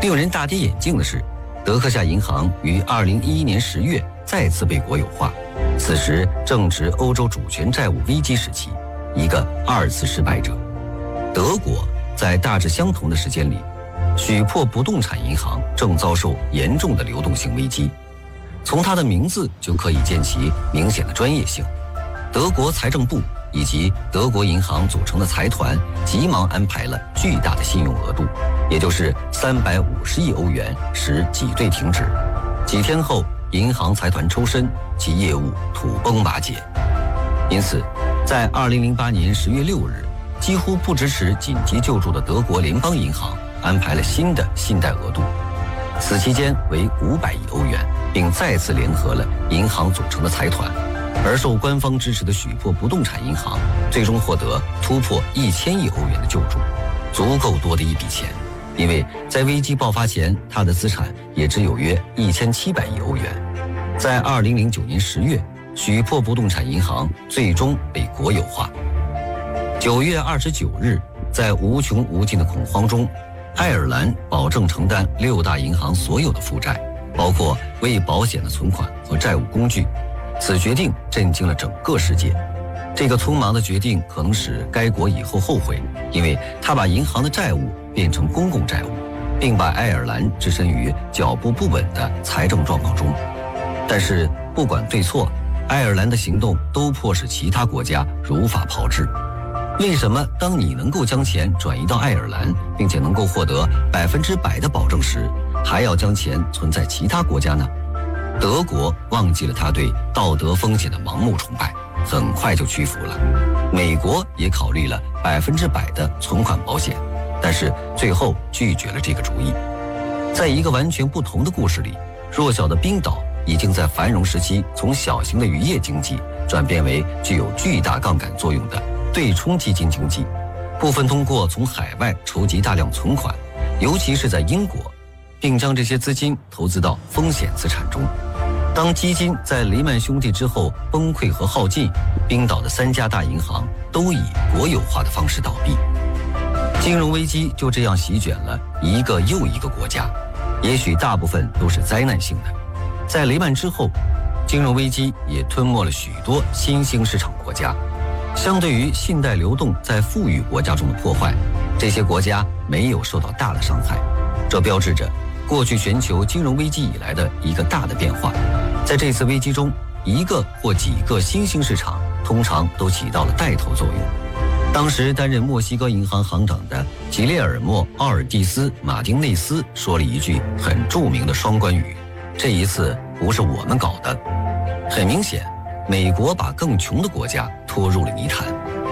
令人大跌眼镜的是，德克夏银行于2011年10月再次被国有化，此时正值欧洲主权债务危机时期，一个2次失败者。德国在大致相同的时间里，许破不动产银行正遭受严重的流动性危机。从它的名字就可以见其明显的专业性。德国财政部以及德国银行组成的财团急忙安排了巨大的信用额度，也就是350亿欧元，使挤兑停止。几天后，银行财团抽身，其业务土崩瓦解。因此，在2008年10月6日，几乎不支持紧急救助的德国联邦银行安排了新的信贷额度，此期间为500亿欧元，并再次联合了银行组成的财团。而受官方支持的许破不动产银行最终获得突破1000亿欧元的救助，足够多的一笔钱，因为在危机爆发前，它的资产也只有约1700亿欧元。在2009年10月，许破不动产银行最终被国有化。9月29日，在无穷无尽的恐慌中，爱尔兰保证承担6大银行所有的负债，包括未保险的存款和债务工具。此决定震惊了整个世界。这个匆忙的决定可能使该国以后后悔，因为它把银行的债务变成公共债务，并把爱尔兰置身于脚步不稳的财政状况中。但是不管对错，爱尔兰的行动都迫使其他国家如法炮制。为什么当你能够将钱转移到爱尔兰，并且能够获得100%的保证时，还要将钱存在其他国家呢？德国忘记了他对道德风险的盲目崇拜，很快就屈服了。美国也考虑了100%的存款保险，但是最后拒绝了这个主意。在一个完全不同的故事里，弱小的冰岛已经在繁荣时期从小型的渔业经济转变为具有巨大杠杆作用的对冲基金经济，部分通过从海外筹集大量存款，尤其是在英国，并将这些资金投资到风险资产中。当基金在雷曼兄弟之后崩溃和耗尽，冰岛的3家大银行都以国有化的方式倒闭。金融危机就这样席卷了一个又一个国家，也许大部分都是灾难性的。在雷曼之后，金融危机也吞没了许多新兴市场国家。相对于信贷流动在富裕国家中的破坏，这些国家没有受到大的伤害，这标志着过去全球金融危机以来的一个大的变化。在这次危机中，一个或几个新兴市场通常都起到了带头作用。当时担任墨西哥银行行长的吉列尔莫·奥尔蒂斯·马丁内斯说了一句很著名的双关语：这一次不是我们搞的。很明显，美国把更穷的国家拖入了泥潭。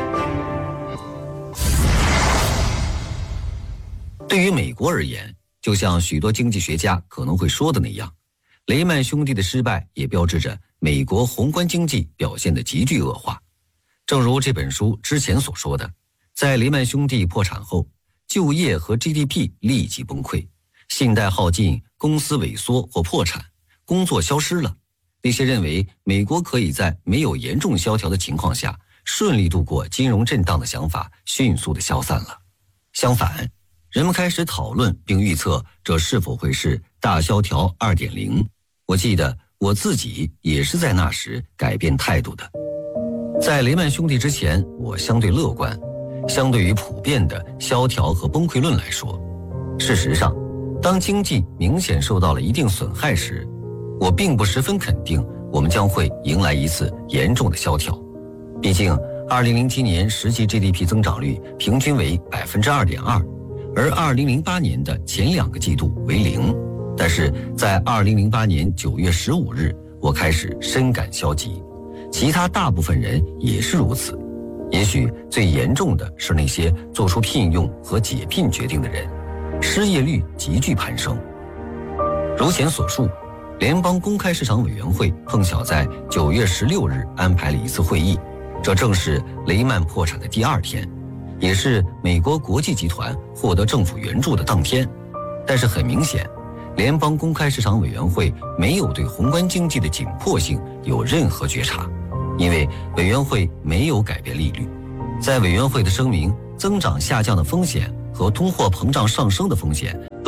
对于美国而言，就像许多经济学家可能会说的那样，雷曼兄弟的失败也标志着美国宏观经济表现的急剧恶化。正如这本书之前所说的，在雷曼兄弟破产后，就业和 GDP 立即崩溃，信贷耗尽，公司萎缩或破产，工作消失了。那些认为美国可以在没有严重萧条的情况下顺利度过金融震荡的想法迅速地消散了。相反，人们开始讨论并预测这是否会是大萧条 2.0。 我记得我自己也是在那时改变态度的。在雷曼兄弟之前，我相对乐观，相对于普遍的萧条和崩溃论来说。事实上，当经济明显受到了一定损害时，我并不十分肯定我们将会迎来一次严重的萧条。毕竟2007年实际 GDP 增长率平均为 2.2%， 而2008年的前2个季度为0。但是在2008年9月15日，我开始深感消极，其他大部分人也是如此。也许最严重的是那些做出聘用和解聘决定的人，失业率急剧攀升。如前所述，联邦公开市场委员会碰巧在9月16日安排了一次会议，这正是雷曼破产的第2天，也是美国国际集团获得政府援助的当天。但是很明显，联邦公开市场委员会没有对宏观经济的紧迫性有任何觉察，因为委员会没有改变利率。在委员会的声明，增长下降的风险和通货膨胀上升的风险都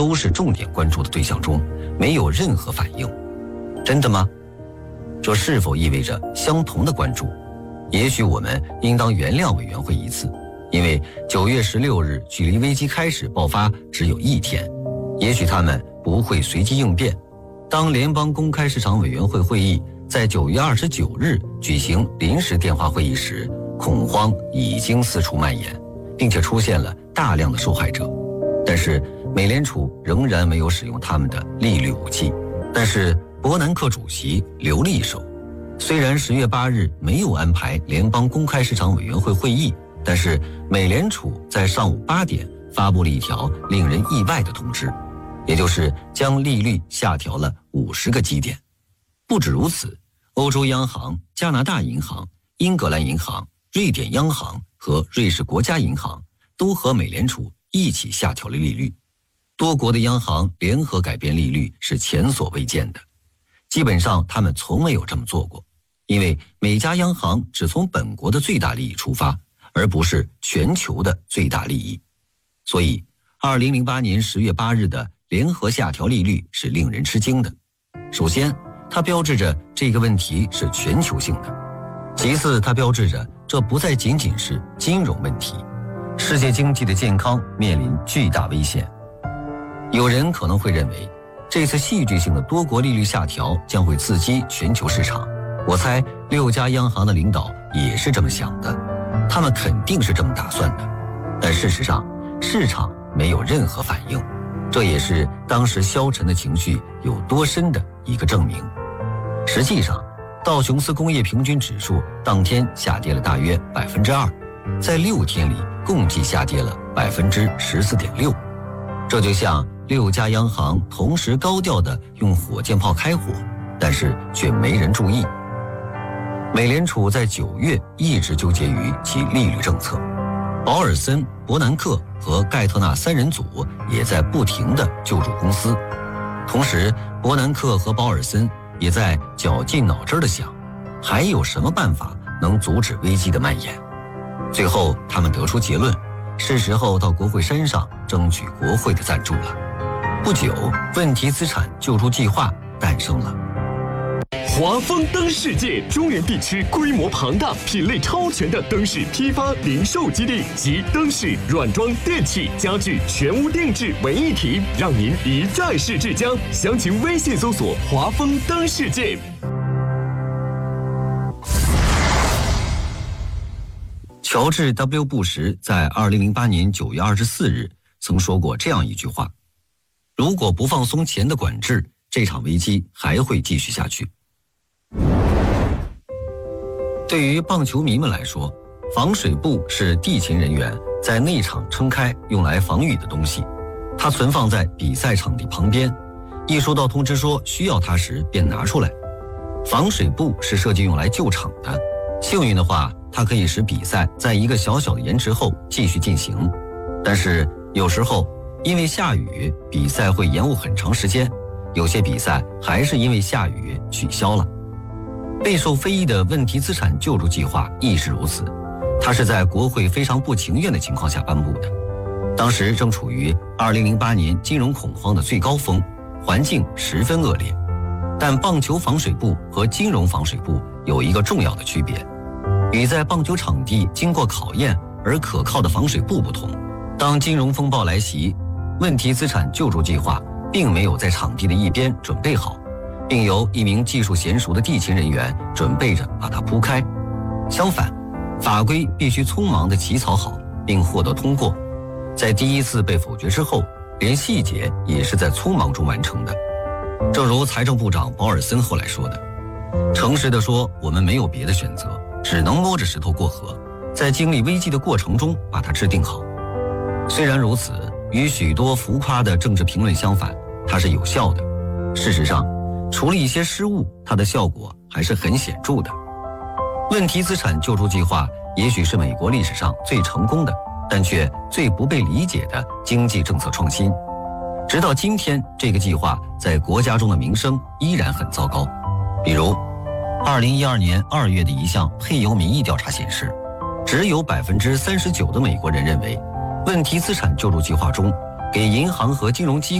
都是重点关注的对象中，没有任何反应。真的吗？这是否意味着相同的关注？也许我们应当原谅委员会一次，因为9月16日距离危机开始爆发只有1天。也许他们不会随机应变。当联邦公开市场委员会会议在9月29日举行临时电话会议时，恐慌已经四处蔓延，并且出现了大量的受害者。但是美联储仍然没有使用他们的利率武器。但是伯南克主席留了一手，虽然10月8日没有安排联邦公开市场委员会会议，但是美联储在上午8点发布了一条令人意外的通知，也就是将利率下调了50个基点。不止如此，欧洲央行、加拿大银行、英格兰银行、瑞典央行和瑞士国家银行都和美联储一起下调了利率。多国的央行联合改变利率是前所未见的，基本上他们从没有这么做过，因为每家央行只从本国的最大利益出发，而不是全球的最大利益。所以2008年10月8日的联合下调利率是令人吃惊的。首先，它标志着这个问题是全球性的；其次，它标志着这不再仅仅是金融问题，世界经济的健康面临巨大危险。有人可能会认为，这次戏剧性的多国利率下调将会刺激全球市场。我猜6家央行的领导也是这么想的，他们肯定是这么打算的。但事实上，市场没有任何反应，这也是当时消沉的情绪有多深的一个证明。实际上，道琼斯工业平均指数当天下跌了大约2%，在6天里共计下跌了14.6%。这就像6家央行同时高调地用火箭炮开火，但是却没人注意。美联储在9月一直纠结于其利率政策，保尔森、伯南克和盖特纳3人组也在不停地救助公司。同时，伯南克和保尔森也在绞尽脑汁地想，还有什么办法能阻止危机的蔓延。最后，他们得出结论，是时候到国会山上争取国会的赞助了。不久，问题资产救助计划诞生了。 华丰灯世界中原地区规模庞大、品类超全的灯饰批发零售基地，集灯饰、软装、电器、家具全屋定制为一体，让您一站式至家。详情微信搜索“华丰灯世界”。 乔治 ·W· 布什在2008年9月24日曾说过这样一句话：如果不放松钱的管制，这场危机还会继续下去。对于棒球迷们来说，防水布是地勤人员在内场撑开用来防雨的东西，它存放在比赛场地旁边，一收到通知说需要它时便拿出来。防水布是设计用来救场的，幸运的话，它可以使比赛在一个小小的延迟后继续进行。但是有时候因为下雨，比赛会延误很长时间，有些比赛还是因为下雨取消了。备受非议的问题资产救助计划亦是如此，它是在国会非常不情愿的情况下颁布的。当时正处于2008年金融恐慌的最高峰，环境十分恶劣。但棒球防水布和金融防水布有一个重要的区别，与在棒球场地经过考验而可靠的防水布不同，当金融风暴来袭，问题资产救助计划并没有在场地的一边准备好，并由一名技术娴熟的地勤人员准备着把它铺开。相反，法规必须匆忙地起草好并获得通过，在第一次被否决之后，连细节也是在匆忙中完成的。正如财政部长保尔森后来说的，诚实地说，我们没有别的选择，只能摸着石头过河，在经历危机的过程中把它制定好。虽然如此，与许多浮夸的政治评论相反，它是有效的。事实上，除了一些失误，它的效果还是很显著的。问题资产救助计划也许是美国历史上最成功的，但却最不被理解的经济政策创新。直到今天，这个计划在国家中的名声依然很糟糕。比如2012年2月的一项配油民意调查显示，只有39%的美国人认为问题资产救助计划中给银行和金融机构